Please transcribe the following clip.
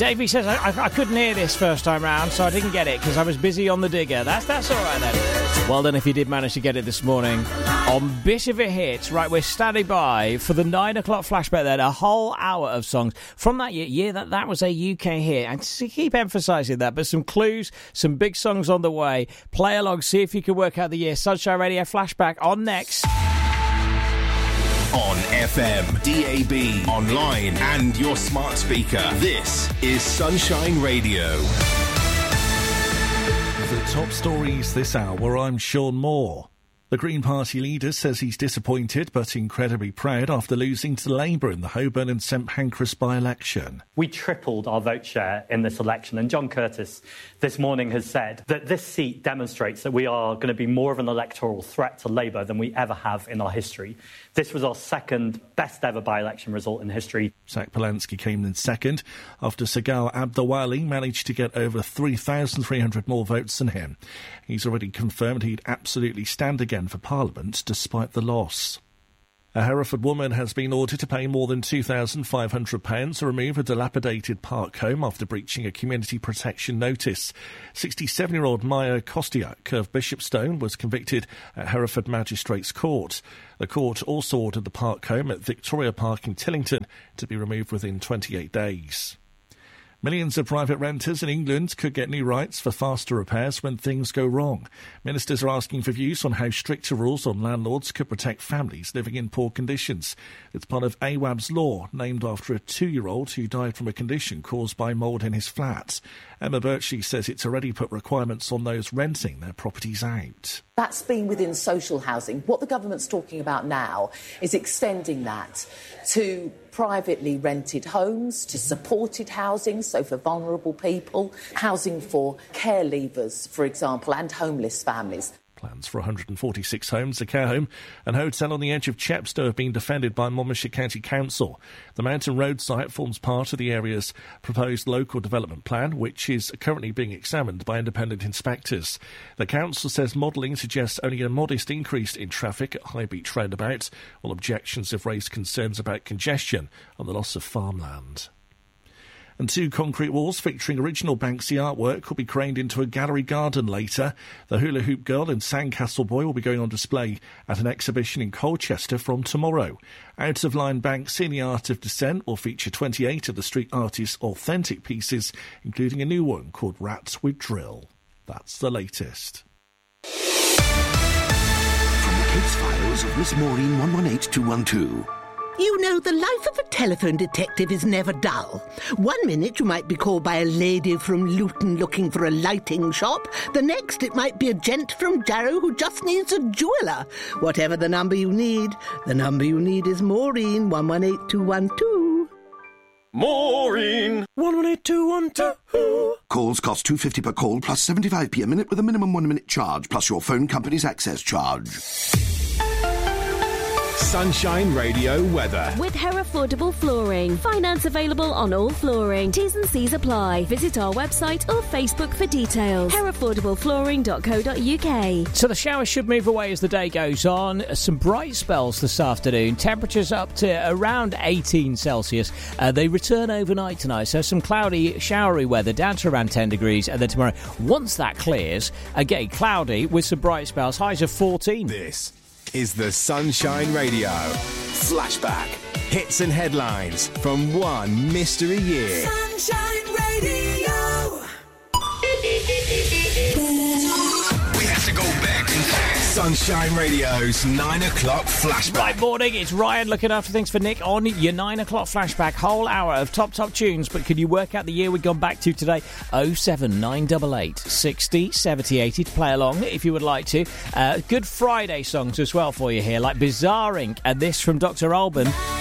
Davey says, I couldn't hear this first time round, so I didn't get it because I was busy on the digger. That's all right then. Well then, if you did manage to get it this morning on Bit of a Hit. Right, we're standing by for the 9 o'clock flashback then, a whole hour of songs from that year. Yeah, that was a UK hit. And to keep emphasising that, but some clues, some big songs on the way. Play along, see if you can work out the year. Sunshine Radio flashback on next. On FM, DAB, online and your smart speaker. This is Sunshine Radio. The top stories this hour, I'm Sean Moore. The Green Party leader says he's disappointed but incredibly proud after losing to Labour in the Holborn and St Pancras by-election. We tripled our vote share in this election, and John Curtis this morning has said that this seat demonstrates that we are going to be more of an electoral threat to Labour than we ever have in our history. This was our second best ever by-election result in history. Zach Polanski came in second after Sagal Abdawali managed to get over 3,300 more votes than him. He's already confirmed he'd absolutely stand again for Parliament despite the loss. A Hereford woman has been ordered to pay more than £2,500 to remove a dilapidated park home after breaching a community protection notice. 67-year-old Maya Kostiak of Bishopstone was convicted at Hereford Magistrates Court. The court also ordered the park home at Victoria Park in Tillington to be removed within 28 days. Millions of private renters in England could get new rights for faster repairs when things go wrong. Ministers are asking for views on how stricter rules on landlords could protect families living in poor conditions. It's part of AWAB's law, named after a 2-year-old who died from a condition caused by mould in his flat. Emma Birchie says it's already put requirements on those renting their properties out. That's been within social housing. What the government's talking about now is extending that to privately rented homes, to supported housing, so for vulnerable people, housing for care leavers, for example, and homeless families. Plans for 146 homes, a care home and hotel on the edge of Chepstow have been defended by Monmouthshire County Council. The Mountain Road site forms part of the area's proposed local development plan, which is currently being examined by independent inspectors. The council says modelling suggests only a modest increase in traffic at High Beach roundabout, while objections have raised concerns about congestion and the loss of farmland. And 2 concrete walls featuring original Banksy artwork will be craned into a gallery garden later. The Hula Hoop Girl and Sandcastle Boy will be going on display at an exhibition in Colchester from tomorrow. Out of Line Banksy and the Art of Descent will feature 28 of the street artist's authentic pieces, including a new one called Rats with Drill. That's the latest. From the case files of Miss Maureen 118212. You know, the life of a telephone detective is never dull. 1 minute you might be called by a lady from Luton looking for a lighting shop. The next it might be a gent from Jarrow who just needs a jeweller. Whatever the number you need is Maureen 118212. Maureen 118212. Calls cost £2.50 per call plus 75p a minute with a minimum 1 minute charge plus your phone company's access charge. Sunshine Radio weather. With Herefordable Flooring. Finance available on all flooring. T's and C's apply. Visit our website or Facebook for details. Herefordableflooring.co.uk. So the showers should move away as the day goes on. Some bright spells this afternoon. Temperatures up to around 18 Celsius. They return overnight tonight. So some cloudy, showery weather down to around 10 degrees. And then tomorrow, once that clears, again cloudy with some bright spells. Highs of 14. This is the Sunshine Radio Flashback. Hits and headlines from one mystery year. Sunshine Radio. We have to go back in time. Sunshine Radio's 9 o'clock flashback. Right morning, it's Ryan looking after things for Nick on your 9 o'clock flashback. Whole hour of top tunes, but can you work out the year we've gone back to today? 07988 60 70 80 to play along if you would like to. Good Friday songs as well for you here, like Bizarre Inc. and this from Dr. Alban.